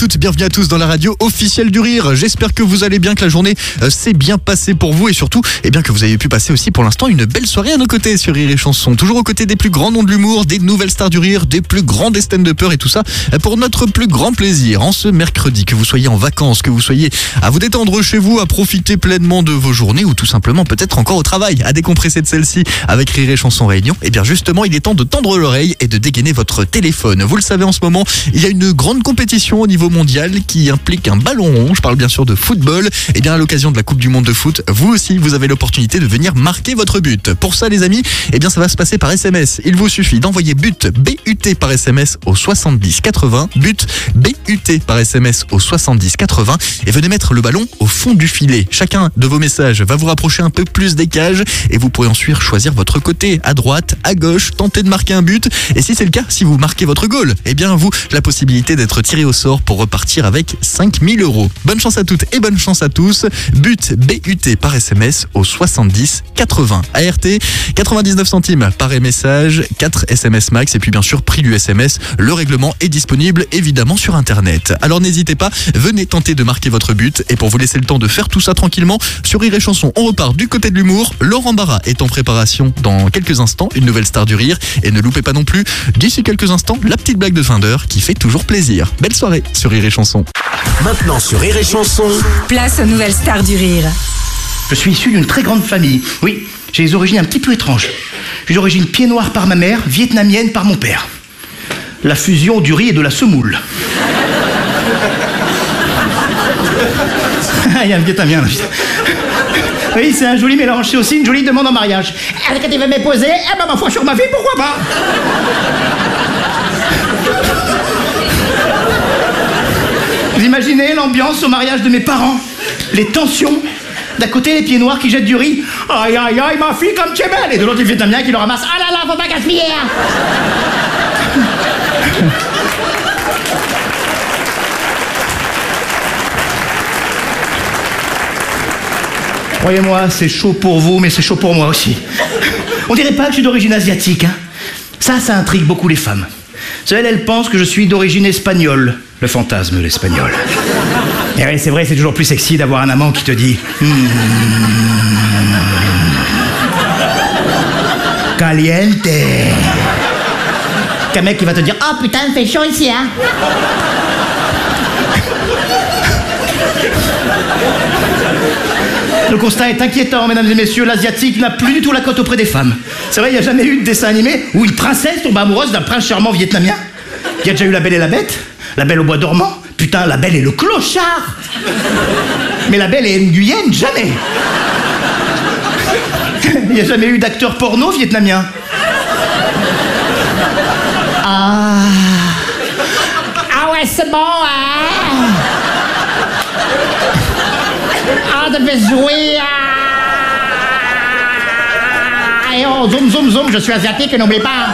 toutes, bienvenue à tous dans la radio officielle du rire. J'espère que vous allez bien, que la journée s'est bien passée pour vous et surtout que vous avez pu passer aussi pour l'instant une belle soirée à nos côtés sur Rire et Chanson. Toujours aux côtés des plus grands noms de l'humour, des nouvelles stars du rire, des plus grands des stand-uppers et tout ça pour notre plus grand plaisir. En ce mercredi, que vous soyez en vacances, que vous soyez à vous détendre chez vous, à profiter pleinement de vos journées ou tout simplement peut-être encore au travail, à décompresser de celle-ci avec Rire et Chanson Réunion, et bien justement il est temps de tendre l'oreille et de dégainer votre téléphone. Vous le savez, en ce moment il y a une grande compétition au niveau mondial qui implique un ballon rond. Je parle bien sûr de football. Et bien à l'occasion de la Coupe du Monde de foot, vous aussi vous avez l'opportunité de venir marquer votre but. Pour ça les amis, ça va se passer par SMS. Il vous suffit d'envoyer but BUT par SMS au 70 80, but BUT par SMS au 70 80 et venez mettre le ballon au fond du filet. Chacun de vos messages va vous rapprocher un peu plus des cages et vous pourrez ensuite choisir votre côté, à droite, à gauche, tenter de marquer un but. Et si c'est le cas, si vous marquez votre goal, vous, la possibilité d'être tiré au sort pour repartir avec 5 000 €. Bonne chance à toutes et bonne chance à tous. But BUT par SMS au 70 80. ART, 99 centimes par message, 4 SMS max et puis bien sûr prix du SMS. Le règlement est disponible évidemment sur internet. Alors n'hésitez pas, venez tenter de marquer votre but et pour vous laisser le temps de faire tout ça tranquillement, sur Rire et Chanson, on repart du côté de l'humour. Laurent Barra est en préparation dans quelques instants, une nouvelle star du rire et ne loupez pas non plus, d'ici quelques instants, la petite blague de fin d'heure qui fait toujours plaisir. Belle soirée sur Rire et Chanson. Maintenant sur Rire et Chanson, place aux nouvelles stars du rire. Je suis issu d'une très grande famille. Oui, j'ai des origines un petit peu étranges. J'ai d'origine pied noir par ma mère, vietnamienne par mon père. La fusion du riz et de la semoule. Il y a un vietnamien là. Oui, c'est un joli mélange. C'est aussi une jolie demande en mariage. Est-ce que tu veux m'épouser? Ma foi sur ma vie, pourquoi pas? Vous imaginez l'ambiance au mariage de mes parents? Les tensions. D'un côté, les pieds noirs qui jettent du riz. Aïe, aïe, aïe, ma fille, comme tu es belle. Et de l'autre, les Vietnamiens qui le ramassent. Ah là là, faut pas gaspiller. Croyez-moi, c'est chaud pour vous, mais c'est chaud pour moi aussi. On dirait pas que je suis d'origine asiatique, hein. Ça intrigue beaucoup les femmes. Elles pensent que je suis d'origine espagnole. Le fantasme, l'espagnol. Et oui, c'est vrai, c'est toujours plus sexy d'avoir un amant qui te dit caliente. Qu'un mec qui va te dire oh putain, il fait chaud ici, hein. Le constat est inquiétant, mesdames et messieurs. L'asiatique n'a plus du tout la cote auprès des femmes. C'est vrai, il n'y a jamais eu de dessin animé où une princesse tombe amoureuse d'un prince charmant vietnamien. Il y a déjà eu La Belle et la Bête, La Belle au bois dormant. Putain, La Belle et le clochard. Mais La Belle et Nguyen, jamais. Il n'y a jamais eu d'acteur porno vietnamien. Ah ouais, c'est bon, hein. Ah, devait jouer. Et oh, zoom, zoom, zoom, je suis asiatique, n'oublie pas.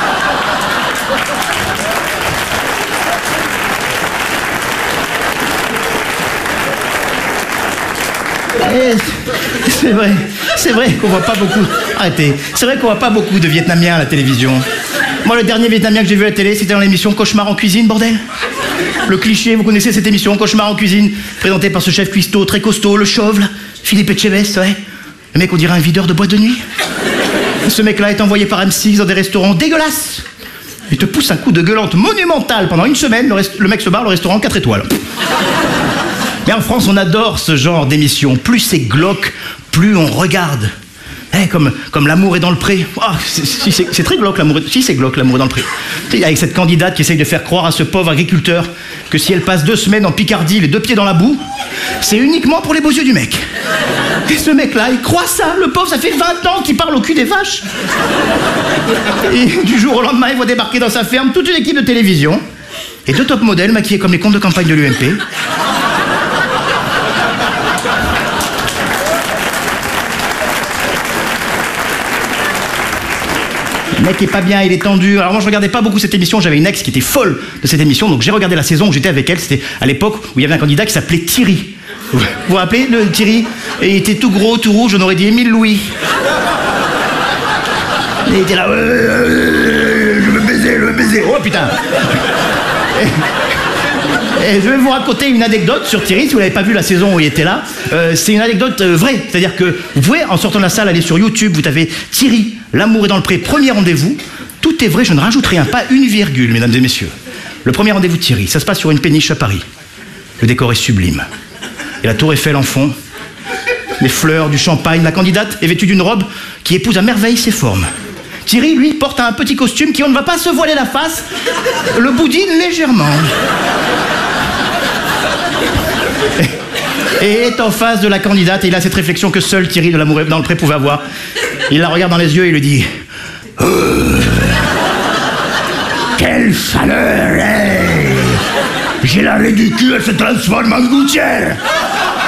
C'est vrai qu'on voit pas beaucoup. Arrêtez. C'est vrai qu'on voit pas beaucoup de Vietnamiens à la télévision. Moi, le dernier Vietnamien que j'ai vu à la télé, c'était dans l'émission Cauchemar en cuisine, bordel. Le cliché, vous connaissez cette émission, Cauchemar en cuisine, présentée par ce chef cuistot très costaud, le chauve, là, Philippe Etchebest, ouais. Le mec, on dirait un videur de boîte de nuit. Ce mec-là est envoyé par M6 dans des restaurants dégueulasses. Il te pousse un coup de gueulante monumental pendant une semaine, le mec se barre, le restaurant 4 étoiles. Mais en France, on adore ce genre d'émission. Plus c'est glauque, plus on regarde. Comme L'amour est dans le pré. Oh, c'est très glauque, l'amour. Si, c'est glauque, L'amour est dans le pré. Avec cette candidate qui essaye de faire croire à ce pauvre agriculteur que si elle passe 2 semaines en Picardie, les 2 pieds dans la boue, c'est uniquement pour les beaux yeux du mec. Et ce mec-là, il croit ça. Le pauvre, ça fait 20 ans qu'il parle au cul des vaches. Et du jour au lendemain, il voit débarquer dans sa ferme toute une équipe de télévision et 2 top modèles maquillés comme les comptes de campagne de l'UMP. Le mec est pas bien, il est tendu. Alors moi je regardais pas beaucoup cette émission, j'avais une ex qui était folle de cette émission, donc j'ai regardé la saison où j'étais avec elle, c'était à l'époque où il y avait un candidat qui s'appelait Thierry. Vous vous rappelez le Thierry? Et il était tout gros, tout rouge, on aurait dit Émile Louis. Et il était là, je veux baiser, oh putain. Et je vais vous raconter une anecdote sur Thierry, si vous n'avez pas vu la saison où il était là. C'est une anecdote vraie, c'est-à-dire que vous pouvez, en sortant de la salle, aller sur YouTube, vous tapez Thierry, l'amour est dans le pré, premier rendez-vous. Tout est vrai, je ne rajoute rien, pas une virgule, mesdames et messieurs. Le premier rendez-vous de Thierry, ça se passe sur une péniche à Paris. Le décor est sublime. Et la tour Eiffel en fond, les fleurs, du champagne, la candidate est vêtue d'une robe qui épouse à merveille ses formes. Thierry, lui, porte un petit costume qui, on ne va pas se voiler la face, le boudine légèrement. Et est en face de la candidate et il a cette réflexion que seul Thierry de l'amour dans le pré pouvait avoir. Il la regarde dans les yeux et lui dit quelle chaleur, hey. J'ai l'arrêt du cul, elle se transforme en gouttière.